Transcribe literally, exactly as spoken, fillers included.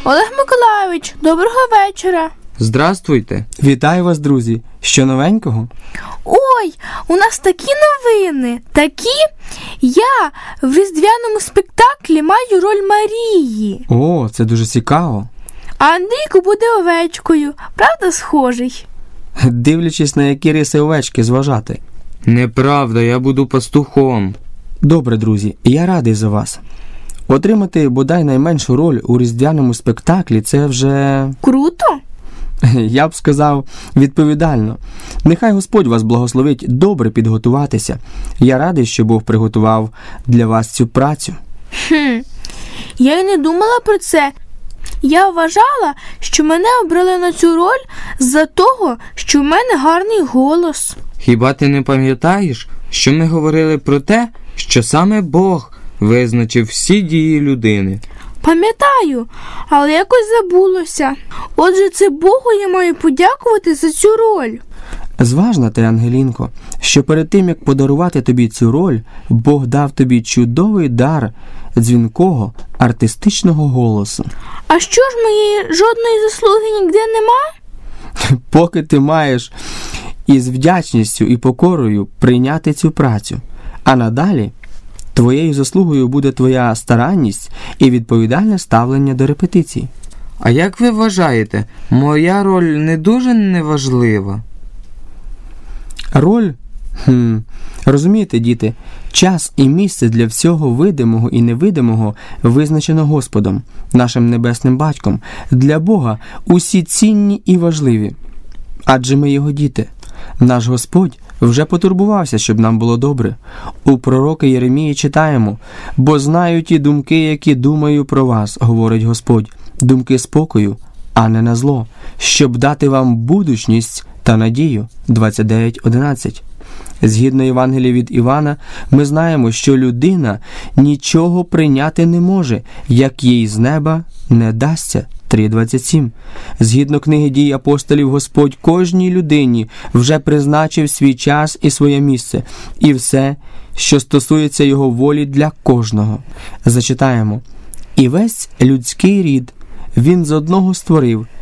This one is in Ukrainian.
Олег Миколайович, доброго вечора. Здравствуйте. Вітаю вас, друзі. Що новенького? Ой, у нас такі новини. Такі? Я в різдвяному спектаклі маю роль Марії. О, це дуже цікаво. А Андрійко буде овечкою. Правда, схожий? Дивлячись, на які риси овечки зважати. Неправда, я буду пастухом. Добре, друзі, я радий за вас. Отримати бодай найменшу роль у різдвяному спектаклі – це вже... Круто? Я б сказав, відповідально. Нехай Господь вас благословить добре підготуватися. Я радий, що Бог приготував для вас цю працю. Хм, я й не думала про це. Я вважала, що мене обрали на цю роль з-за того, що в мене гарний голос. Хіба ти не пам'ятаєш, що ми говорили про те, що саме Бог визначив всі дії людини? Пам'ятаю, але якось забулося. Отже, це Богу я маю подякувати за цю роль. Зважна ти, Ангелінко, що перед тим, як подарувати тобі цю роль, Бог дав тобі чудовий дар дзвінкого, артистичного голосу. А що ж, моєї жодної заслуги ніде нема? Поки ти маєш із вдячністю і покорою прийняти цю працю, а надалі твоєю заслугою буде твоя старанність і відповідальне ставлення до репетицій. А як ви вважаєте, моя роль не дуже неважлива? Роль? Хм. Розумієте, діти, час і місце для всього видимого і невидимого визначено Господом, нашим Небесним Батьком. Для Бога усі цінні і важливі. Адже ми Його діти. Наш Господь вже потурбувався, щоб нам було добре. У пророка Єремії читаємо: «Бо знаю ті думки, які думаю про вас, говорить Господь, думки спокою, а не на зло, щоб дати вам будучність та надію». двадцять дев'ять одинадцять. Згідно Євангелія від Івана, ми знаємо, що людина нічого прийняти не може, як їй з неба не дасться. три двадцять сім. Згідно книги «Дій апостолів», Господь кожній людині вже призначив свій час і своє місце, і все, що стосується Його волі для кожного. Зачитаємо: «І весь людський рід Він з одного створив,